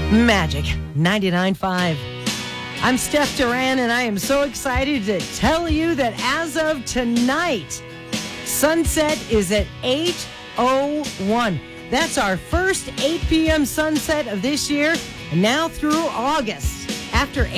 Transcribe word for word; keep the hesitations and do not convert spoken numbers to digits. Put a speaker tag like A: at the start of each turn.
A: Magic ninety-nine point five. I'm Steph Duran, and I am so excited to tell you that as of tonight, sunset is at eight oh one. That's our first eight p.m. sunset of this year, and now through August. After